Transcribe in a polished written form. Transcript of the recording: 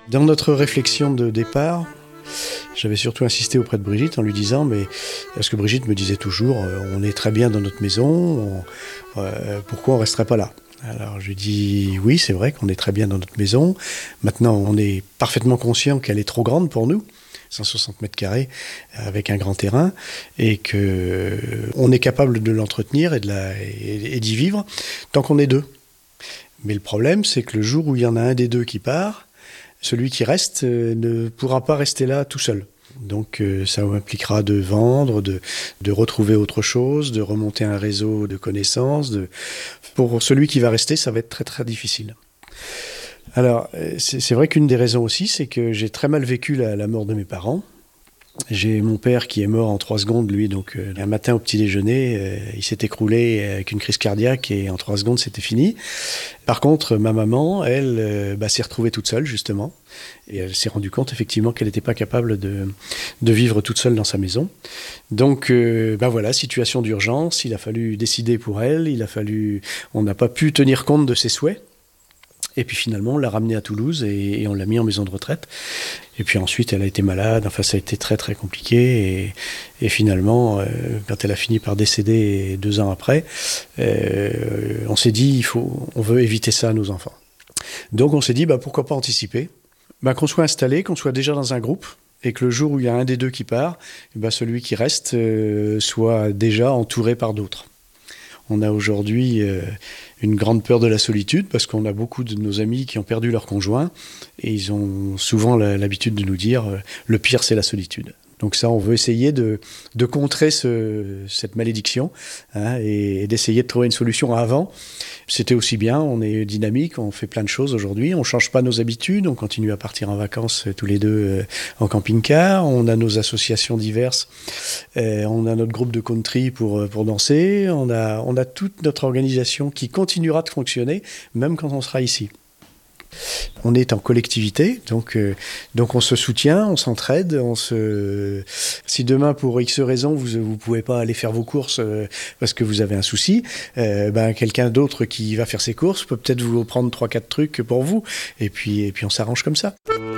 Dans notre réflexion de départ, j'avais surtout insisté auprès de Brigitte en lui disant, mais parce que Brigitte me disait toujours, on est très bien dans notre maison, pourquoi on resterait pas là? Alors je lui dis, oui, c'est vrai qu'on est très bien dans notre maison. Maintenant, on est parfaitement conscient qu'elle est trop grande pour nous, 160 mètres carrés avec un grand terrain, et que on est capable de l'entretenir et d'y vivre tant qu'on est deux. Mais le problème, c'est que le jour où il y en a un des deux qui part, celui qui reste ne pourra pas rester là tout seul. Donc ça impliquera de vendre, de retrouver autre chose, de remonter un réseau de connaissances. Pour celui qui va rester, ça va être très très difficile. Alors c'est vrai qu'une des raisons aussi, c'est que j'ai très mal vécu la mort de mes parents. J'ai mon père qui est mort en 3 secondes, lui, donc un matin au petit déjeuner, il s'est écroulé avec une crise cardiaque et en 3 secondes c'était fini. Par contre, ma maman, elle, s'est retrouvée toute seule justement et elle s'est rendue compte effectivement qu'elle n'était pas capable de vivre toute seule dans sa maison. Donc voilà, situation d'urgence, il a fallu décider pour elle, on n'a pas pu tenir compte de ses souhaits. Et puis finalement, on l'a ramenée à Toulouse et on l'a mis en maison de retraite. Et puis ensuite, elle a été malade. Enfin, ça a été très très compliqué. Et finalement, quand elle a fini par décéder 2 ans après, on s'est dit, on veut éviter ça à nos enfants. Donc on s'est dit, pourquoi pas anticiper, qu'on soit installé, qu'on soit déjà dans un groupe, et que le jour où il y a un des deux qui part, celui qui reste soit déjà entouré par d'autres. On a aujourd'hui une grande peur de la solitude parce qu'on a beaucoup de nos amis qui ont perdu leur conjoint et ils ont souvent l'habitude de nous dire le pire c'est la solitude. Donc ça, on veut essayer de contrer cette malédiction et d'essayer de trouver une solution avant. C'était aussi bien, on est dynamique, on fait plein de choses aujourd'hui, on ne change pas nos habitudes, on continue à partir en vacances tous les deux en camping-car, on a nos associations diverses, on a notre groupe de country pour danser, on a toute notre organisation qui continuera de fonctionner même quand on sera ici. On est en collectivité, donc on se soutient, on s'entraide, si demain pour X raison vous pouvez pas aller faire vos courses parce que vous avez un souci, quelqu'un d'autre qui va faire ses courses peut peut-être vous prendre 3-4 trucs pour vous, et puis on s'arrange comme ça.